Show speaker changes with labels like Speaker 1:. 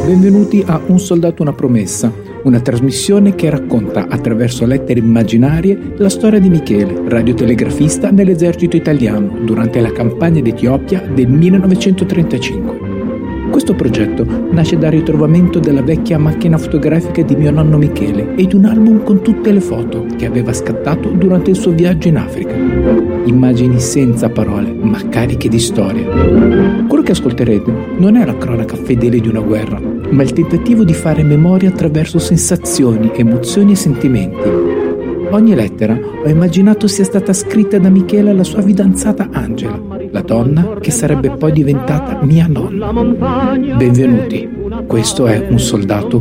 Speaker 1: Benvenuti a Un soldato una promessa, una trasmissione che racconta attraverso lettere immaginarie la storia di Michele, radiotelegrafista nell'esercito italiano durante la campagna d'Etiopia del 1935. Questo progetto nasce dal ritrovamento della vecchia macchina fotografica di mio nonno Michele e di un album con tutte le foto che aveva scattato durante il suo viaggio in Africa. Immagini senza parole, ma cariche di storia. Quello che ascolterete non è la cronaca fedele di una guerra, ma il tentativo di fare memoria attraverso sensazioni, emozioni e sentimenti. Ogni lettera ho immaginato sia stata scritta da Michele alla sua fidanzata Angela, la donna che sarebbe poi diventata mia nonna. Benvenuti, questo è Un soldato,